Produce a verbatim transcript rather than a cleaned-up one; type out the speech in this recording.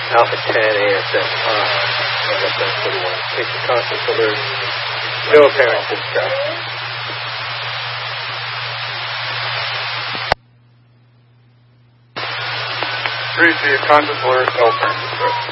Alpha ten A S M five. Oh, that's F forty-one. Station conference alert. No apparent distress. Three to your contact alert, no apparent distress.